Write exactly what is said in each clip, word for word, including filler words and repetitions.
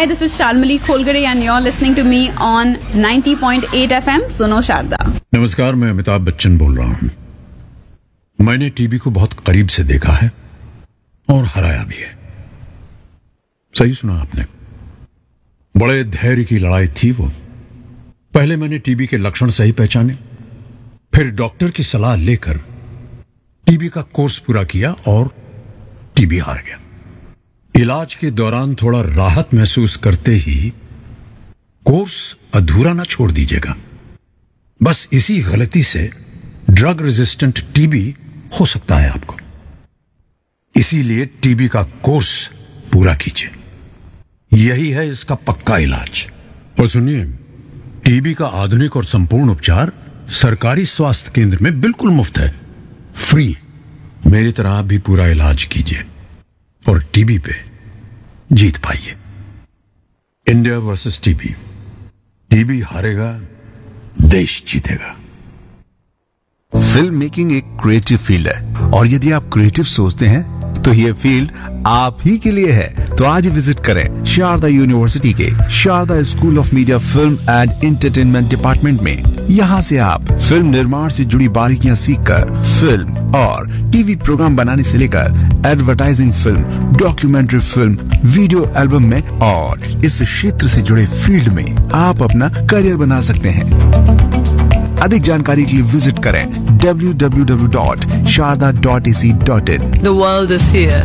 Hi, this is Shalmali Kholgare and you're listening to me on ninety point eight F M सुनो शारदा। नमस्कार, मैं अमिताभ बच्चन बोल रहा हूं। मैंने टीबी को बहुत करीब से देखा है और हराया भी है। सही सुना आपने, बड़े धैर्य की लड़ाई थी वो। पहले मैंने टीबी के लक्षण सही पहचाने, फिर डॉक्टर की सलाह लेकर टीबी का कोर्स पूरा किया और टीबी हार गया। इलाज के दौरान थोड़ा राहत महसूस करते ही कोर्स अधूरा ना छोड़ दीजिएगा। बस इसी गलती से ड्रग रेजिस्टेंट टीबी हो सकता है आपको। इसीलिए टीबी का कोर्स पूरा कीजिए, यही है इसका पक्का इलाज। और सुनिए, टीबी का आधुनिक और संपूर्ण उपचार सरकारी स्वास्थ्य केंद्र में बिल्कुल मुफ्त है, फ्री। मेरी तरह आप भी पूरा इलाज कीजिए और टीबी पे जीत पाइए। इंडिया वर्सेस टीबी, टीबी हारेगा, देश जीतेगा। फिल्म मेकिंग एक क्रिएटिव फील्ड है और यदि आप क्रिएटिव सोचते हैं तो ये फील्ड आप ही के लिए है। तो आज ही विजिट करें शारदा यूनिवर्सिटी के Sharda school of media film and entertainment department में। यहाँ से आप फिल्म निर्माण से जुड़ी बारीकियां सीखकर फिल्म और टीवी प्रोग्राम बनाने से लेकर advertising film, documentary film, video album में और इस क्षेत्र से जुड़े फील्ड में आप अपना करियर बना सकते हैं। अधिक जानकारी के लिए विजिट करें W W W dot Sharda dot A C dot in. The world is here.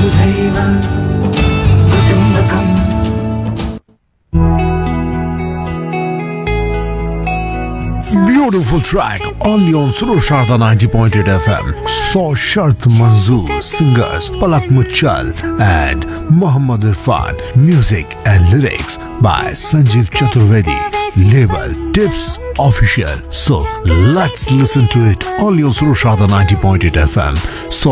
Beautiful track only on Suno Sharda ninety point eight F M. So Shart Manzoor, singers Palak Muchal and Muhammad Irfan. Music and lyrics by Sanjeev Chaturvedi. Label Tips Official. So let's listen to it only on Suno Sharda ninety point eight F M. So